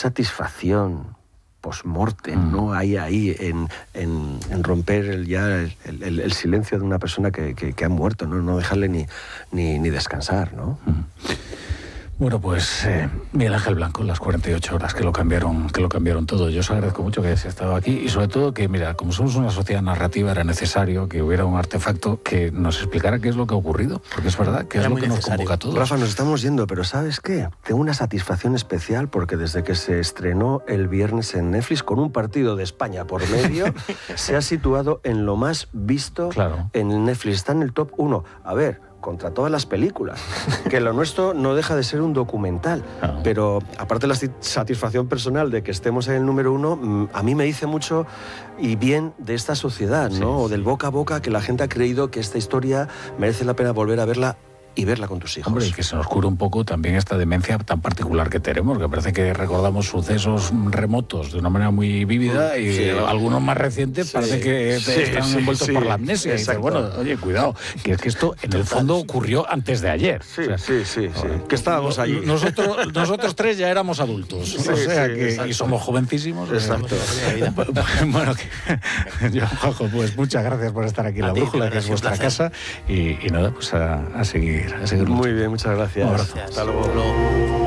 satisfacción post-mortem, ¿no? Hay ahí en romper el silencio de una persona que ha muerto, no dejarle ni descansar, ¿no? Bueno, pues Miguel Ángel Blanco, las 48 horas que lo cambiaron todo. Yo os agradezco mucho que hayáis estado aquí y sobre todo que, mira, como somos una sociedad narrativa, era necesario que hubiera un artefacto que nos explicara qué es lo que ha ocurrido, porque es verdad que es lo que nos convoca a todos. Rafa, nos estamos yendo, pero ¿sabes qué? Tengo una satisfacción especial porque desde que se estrenó el viernes en Netflix, con un partido de España por medio, se ha situado en lo más visto en Netflix. Está en el top 1. A ver, contra todas las películas, que lo nuestro no deja de ser un documental, pero aparte de la satisfacción personal de que estemos en el número 1, a mí me dice mucho y bien de esta sociedad, ¿no? O del boca a boca, que la gente ha creído que esta historia merece la pena volver a verla y verla con tus hijos. Hombre, y que se nos cure un poco también esta demencia tan particular que tenemos, que parece que recordamos sucesos remotos de una manera muy vívida y algunos más recientes parece que están envueltos por la amnesia. Y dices, bueno, oye, cuidado, que es que esto en el fondo ocurrió antes de ayer. Sí. Que estábamos allí. Nosotros tres ya éramos adultos, y somos jovencísimo. Exacto. Bueno, Juanjo, pues muchas gracias por estar aquí en La Brújula, que es vuestra casa, y nada, pues a seguir. Muy bien, muchas gracias. Un abrazo. Hasta luego.